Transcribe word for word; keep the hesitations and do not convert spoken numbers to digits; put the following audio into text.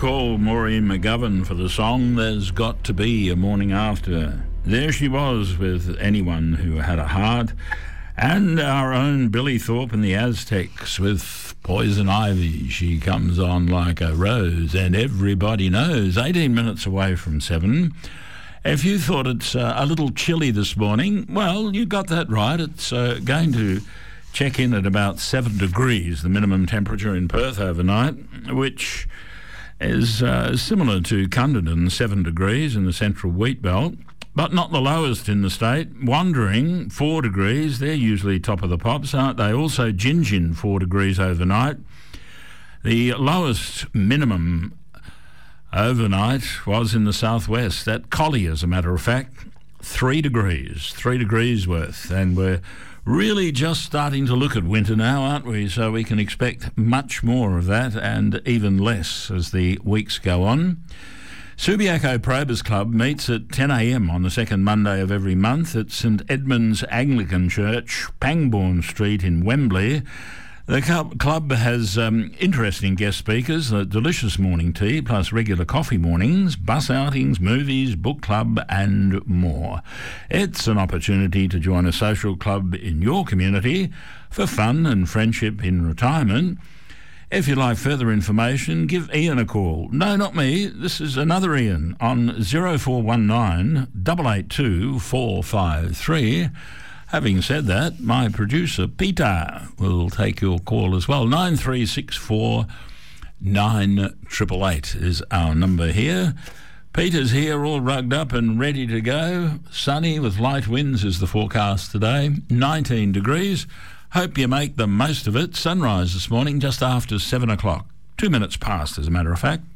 Call Maureen McGovern for the song There's Got to Be a Morning After. There she was with Anyone Who Had a Heart, and our own Billy Thorpe and the Aztecs with Poison Ivy. She comes on like a rose, and everybody knows. eighteen minutes away from seven. If you thought it's uh, a little chilly this morning, well, you got that right. It's uh, going to check in at about seven degrees, the minimum temperature in Perth overnight, which is uh, similar to Cunderdin, seven degrees in the central wheat belt, but not the lowest in the state. Wandering, four degrees. They're usually top of the pops, aren't they? Also Gingin, four degrees overnight. The lowest minimum overnight was in the southwest, at Collie, as a matter of fact, three degrees, three degrees worth, and we're really just starting to look at winter now, aren't we? So we can expect much more of that and even less as the weeks go on. Subiaco Probus Club meets at ten a.m. on the second Monday of every month at St Edmund's Anglican Church, Pangbourne Street in Wembley. The club has um, interesting guest speakers, a delicious morning tea, plus regular coffee mornings, bus outings, movies, book club and more. It's an opportunity to join a social club in your community for fun and friendship in retirement. If you'd like further information, give Ian a call. No, not me. This is another Ian on oh four one nine, eight eight two, four five three. Having said that, my producer, Peter, will take your call as well. nine three six four, nine eight eight eight is our number here. Peter's here, all rugged up and ready to go. Sunny with light winds is the forecast today. nineteen degrees. Hope you make the most of it. Sunrise this morning just after seven o'clock. Two minutes past, as a matter of fact.